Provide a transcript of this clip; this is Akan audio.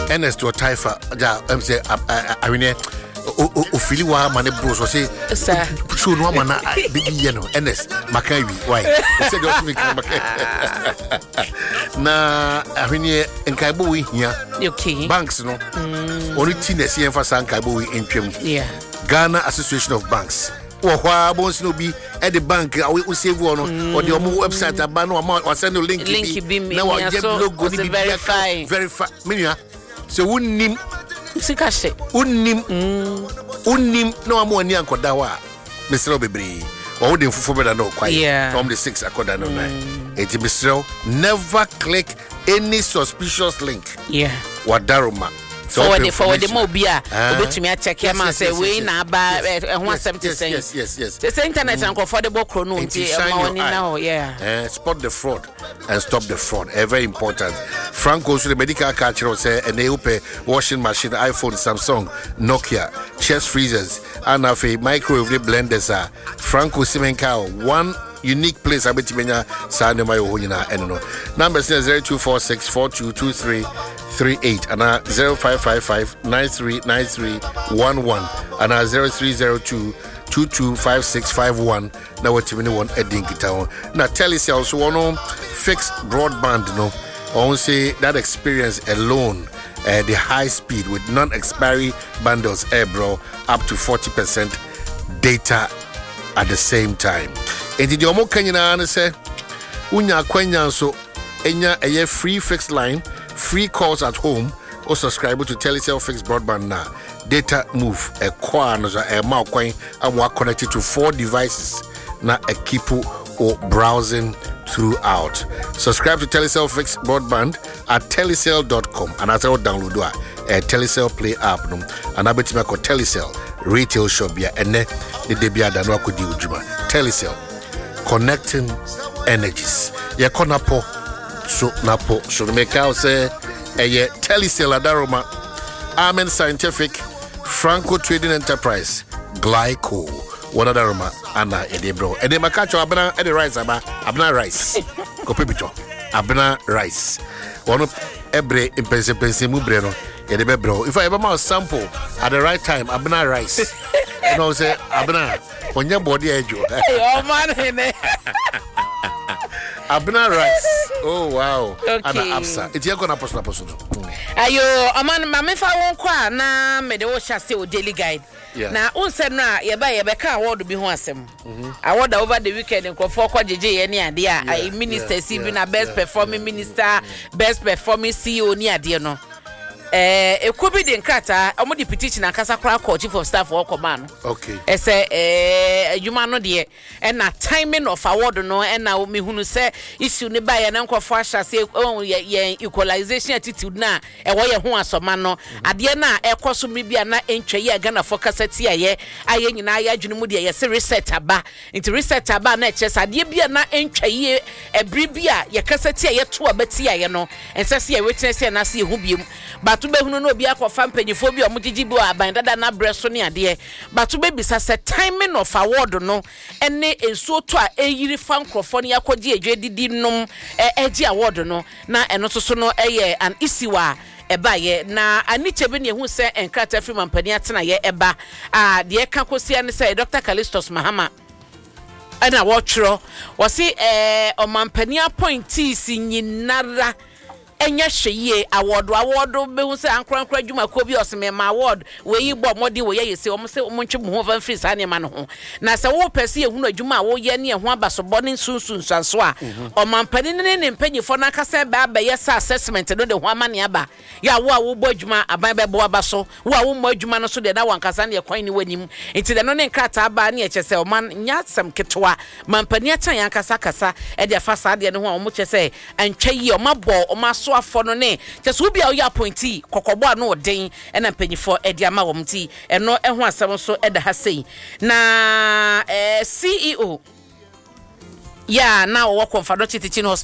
Ernest or Taifa, say, I mean, Ofili wa mane bros say show no man baby yeno Ernest Makai why say don't me come na ahwenye nkaibo we hia okay banks no only tiness here for san nkaibo we entwem Ghana Association of Banks wa bonsi no bi at the bank we save one or the website aba no o send the link bi na wa get logo ni verify menya so wonnim sikashe unnim no amoni ankoda wa Mr. Bebre or would fufu better no quite from the 6 akoda no 9 it Mr. never click any suspicious link wadaruma forward the mobia obetumi check him and say we na ba ho asem to say yes the internet and affordable chrono now spot the fraud and stop the fraud very important. Franco so the medical culture say and they open washing machine, iPhone, Samsung, Nokia, chest freezers and a microwave blenders are Franco Simenka one unique place abetimenya sa ne mayo honyina eno number 0246422338 and 0555939311 and 0302225651 na watimini one edinkita on na Telecel so one fixed broadband no on say that experience alone the high speed with non-expiry bundles bro up to 40% data at the same time. And the omo kanyina na say unya kwanya so enya a free fixed line, free calls at home or subscribe to Telecel fixed broadband now. Data move a kwa no a ma kwan am connected to 4 devices na a kipu or browsing throughout. Subscribe to Telecel fixed broadband at telecel.com and as I download a Telecel Play app no and abetima ko Telecel retail shop bia ene de debia da no akodi ujuma. Telecel connecting energies. Ya konapo so napo so make out say Telecel adaroma Amen Scientific Franco Trading Enterprise Glyco one adaroma ana edebro edema kacho abna ede rice abna rice kopebito abna rice one ebre impense mu bre no edebro if I ever ma sample at the right time abna rice you know say abna onya body ejo oh man abna rice oh wow ana absa it yako na posto ayo aman mama fa won kwa na me de wo shase o daily guide na unse na ye ba ka award bi ho asem award over the weekend nkofo kwa jeje ye ni ade a minister CB na best performing minister best performing CEO ni ade no ekobi de nkrata omo de petition akasa kra call chief of staff wo koma no okay ese adwuma no de na timing of award no na me hunu se issue ne ba ye na nkofo ahase ye equalization attitude na wo ye ho asoma no ade na ekoso me bia na entwe ye Ghana for kasati aye nyina ya adwunu mu de ye se reset aba into reset aba na eche ade bia na entwe ye ebri bia ye kasati aye to abati aye no ense se ye witness na se ye hu biem batu be hunu no obi akofa mpanyifo bi omugigi bi aban dada na breso ne ade batu be bisa se timing of award no ene enso to a eyiri fa nkrofo ne yakogi edwedidi nom egi award no na eno soso no eye an isiwa ebaye na aniche be ne hu se enkrata free mampani atena ye eba de ka kosia ne se Dr. Callistus Mahama ana watchro wasi omampani appointees nyinara enya hweye award be hu se ankrankra dwuma ko bi oseme ma award we yi bo modi we ye se om se omontwe mu ho van free sa ne ma no ho na se wo pese ehunu adwuma wo ye ne ho abasobɔ ne sunsun sanso a omampani ne mpanyifo na kasa ba ye sa assessment no de ho amane aba ya wo a wo bɔ adwuma aban be bo abaso wo a wo mo adwuma no so de na wankasa ne kwan ne wanim enti de no ne nkrata aba ne eche se oman nya asem ketwa mampani atan yankasa kasa e de fa sa de ne ho a omo che se antwa yi omabɔ omaso afo no ne just wo bia wo ya appointee kokobo ano den e na mpanyifo e de ama wo mti eno ho asem so e da ha sei na CEO ya na wo Confederate Teaching